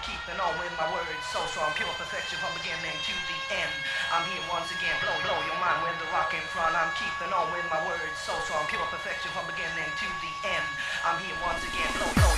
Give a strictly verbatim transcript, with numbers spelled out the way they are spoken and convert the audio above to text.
keeping on with my words so strong, pure perfection from beginning to the end. I'm here once again, blow, blow your mind with the rock in front. I'm keeping on with my words so strong, pure perfection from beginning to the end. I'm here once again, blow, blow